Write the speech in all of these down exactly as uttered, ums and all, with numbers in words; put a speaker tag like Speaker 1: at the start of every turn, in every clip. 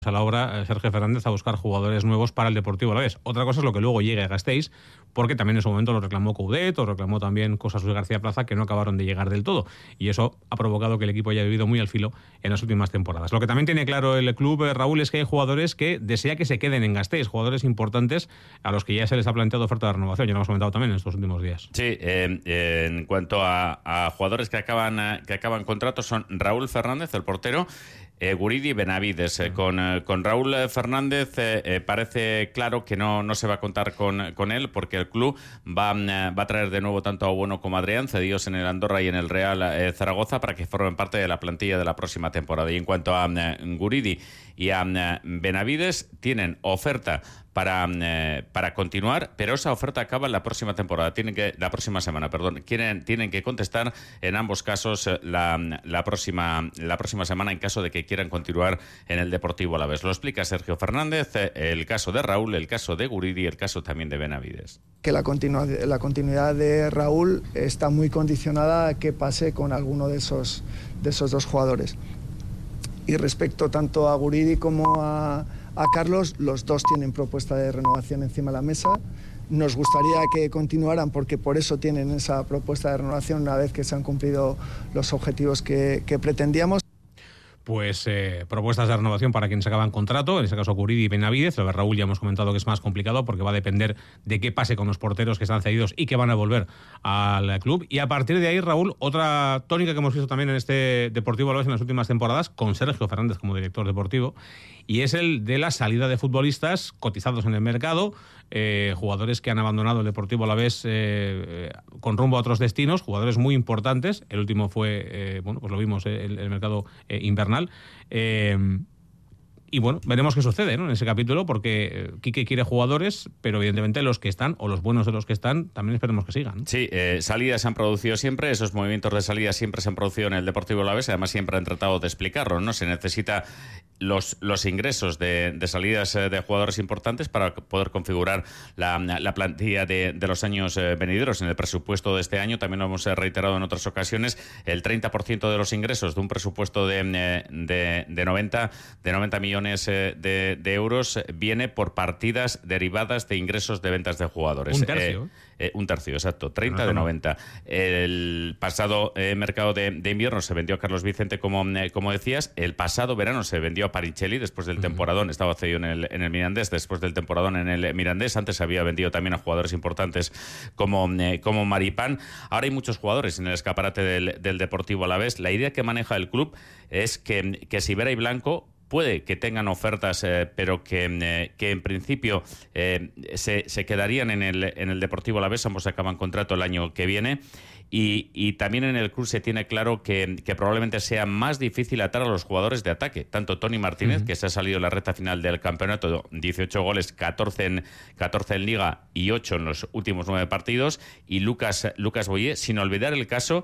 Speaker 1: a la obra Sergio Fernández a buscar jugadores nuevos para el Deportivo Alavés. Otra cosa es lo que luego llegue a Gasteiz, porque también en su momento lo reclamó Coudet, o reclamó también cosas Luis García Plaza que no acabaron de llegar del todo, y eso ha provocado que el equipo haya vivido muy al filo en las últimas temporadas. Lo que también tiene claro el club, eh, Raúl, es que hay jugadores que desea que se queden en Gasteiz, jugadores importantes a los que ya se les ha planteado oferta de renovación, ya lo hemos comentado también en estos últimos días.
Speaker 2: Sí, eh, eh, en cuanto a, a jugadores que acaban, eh, que acaban contratos, son Raúl Fernández, el portero, Eh, Guridi y Benavides. Eh, con, eh, con Raúl Fernández eh, eh, parece claro que no, no se va a contar con, con él, porque el club va, eh, va a traer de nuevo tanto a Bueno como a Adrián, cedidos en el Andorra y en el Real eh, Zaragoza, para que formen parte de la plantilla de la próxima temporada. Y en cuanto a eh, Guridi y a eh, Benavides, tienen oferta para, eh, para continuar, pero esa oferta acaba la próxima temporada, tienen que, la próxima semana, perdón. Quieren, tienen que contestar en ambos casos la, la, próxima, la próxima semana en caso de que quieran continuar en el Deportivo Alavés. Lo explica Sergio Fernández, el caso de Raúl, el caso de Guridi y el caso también de Benavides.
Speaker 3: Que la, continua, la continuidad de Raúl está muy condicionada a que pase con alguno de esos, de esos dos jugadores. Y respecto tanto a Guridi como a A Carlos, los dos tienen propuesta de renovación encima de la mesa. Nos gustaría que continuaran, porque por eso tienen esa propuesta de renovación una vez que se han cumplido los objetivos que, que pretendíamos.
Speaker 1: Pues eh, propuestas de renovación para quienes acaban contrato, en este caso Guridi y Benavides. Lo de Raúl ya hemos comentado que es más complicado porque va a depender de qué pase con los porteros que están cedidos y que van a volver al club. Y a partir de ahí, Raúl, otra tónica que hemos visto también en este Deportivo Alavés en las últimas temporadas, con Sergio Fernández como director deportivo, y es el de la salida de futbolistas cotizados en el mercado, eh, jugadores que han abandonado el Deportivo Alavés eh, eh, con rumbo a otros destinos, jugadores muy importantes. El último fue, eh, bueno, pues lo vimos, eh, el, el mercado eh, invernal. Eh, y bueno, veremos qué sucede, ¿no?, en ese capítulo, porque eh, Quique quiere jugadores, pero evidentemente los que están, o los buenos de los que están, también esperemos que sigan.
Speaker 2: Sí, eh, salidas se han producido siempre, esos movimientos de salida siempre se han producido en el Deportivo Alavés, además siempre han tratado de explicarlo, ¿no? Se necesita los, los ingresos de, de salidas eh, de jugadores importantes para poder configurar la, la plantilla de, de los años eh, venideros. En el presupuesto de este año, también lo hemos eh, reiterado en otras ocasiones, el treinta por ciento de los ingresos de un presupuesto de, de, de, noventa, de noventa millones eh, de, de euros viene por partidas derivadas de ingresos de ventas de jugadores.
Speaker 1: Un tercio.
Speaker 2: Eh, eh, un tercio, exacto, treinta de noventa. El pasado eh, mercado de, de invierno se vendió a Carlos Vicente, como, eh, como decías. El pasado verano se vendió a Paricelli después del uh-huh. temporadón, estaba cedido en el, en el Mirandés, después del temporadón en el Mirandés. Antes se había vendido también a jugadores importantes como, eh, como Maripán. Ahora hay muchos jugadores en el escaparate del, del Deportivo Alavés. La idea que maneja el club es que, que Sibera y Blanco puede que tengan ofertas, eh, pero que, eh, que en principio eh, se, se quedarían en el, en el Deportivo Alavés. Ambos acaban contrato el año que viene. Y, y también en el club se tiene claro que, que probablemente sea más difícil atar a los jugadores de ataque. Tanto Tony Martínez, uh-huh. que se ha salido en la recta final del campeonato, dieciocho goles, catorce en, catorce en Liga y ocho en los últimos nueve partidos, y Lucas, Lucas Boyé, sin olvidar el caso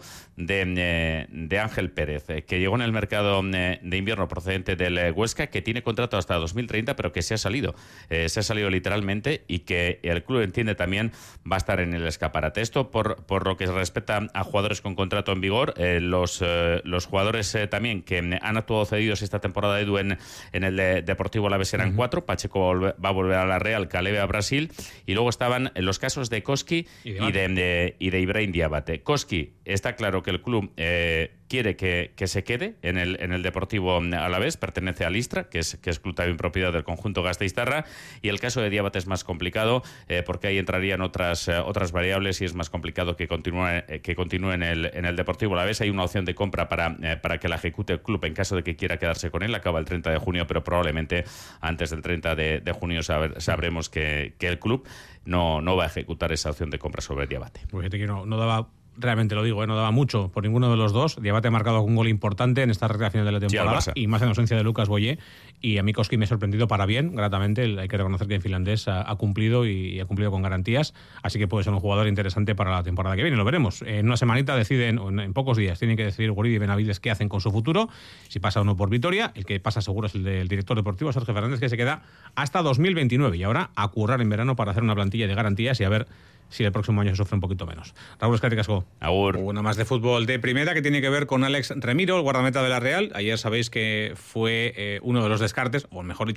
Speaker 2: de, de Ángel Pérez, que llegó en el mercado de invierno procedente del Huesca, que tiene contrato hasta dos mil treinta, pero que se ha salido. Eh, se ha salido literalmente, y que el club entiende también va a estar en el escaparate. Esto por, por lo que respecta a jugadores con contrato en vigor. Eh, los, eh, los jugadores eh, también que han actuado cedidos esta temporada, Edu, en, en el de Deportivo Alavés eran uh-huh. cuatro. Pacheco va a volver a la Real, Calebe a Brasil, y luego estaban los casos de Koski y de, y de, de, y de Ibrahim Diabate. Koski, está claro que el club eh, quiere que, que se quede en el, en el Deportivo Alavés, pertenece a Listra, que es, que es club también propiedad del conjunto gasteiztarra, y el caso de Diabate es más complicado eh, porque ahí entrarían otras, eh, otras variables, y es más complicado que continúe, eh, que continúe en el, en el Deportivo Alavés. Hay una opción de compra para, eh, para que la ejecute el club en caso de que quiera quedarse con él. Acaba el treinta de junio, pero probablemente antes del treinta de, de junio saber, sabremos que, que el club no, no va a ejecutar esa opción de compra sobre Diabate.
Speaker 1: Pues fíjate que no, no daba... Realmente lo digo, ¿eh? no daba mucho por ninguno de los dos. Diabate ha marcado un gol importante en esta recta final de la temporada, sí, y más en ausencia de Lucas Boyé. Y a mí Koski me ha sorprendido para bien, gratamente. Hay que reconocer que en finlandés ha, ha cumplido y ha cumplido con garantías. Así que puede ser un jugador interesante para la temporada que viene. Lo veremos. En una semanita deciden, o en, en pocos días, tienen que decidir Guridi y Benavides qué hacen con su futuro. Si pasa uno por Vitoria, el que pasa seguro es el del director deportivo, Sergio Fernández, que se queda hasta dos mil veintinueve. Y ahora a currar en verano para hacer una plantilla de garantías y a ver si el próximo año se sufre un poquito menos. Raúl, eskerrik asko.
Speaker 2: Agur.
Speaker 4: Una más de fútbol de primera que tiene que ver con Alex Remiro, el guardameta de la Real. Ayer sabéis que fue eh, uno de los descartes, o mejor dicho,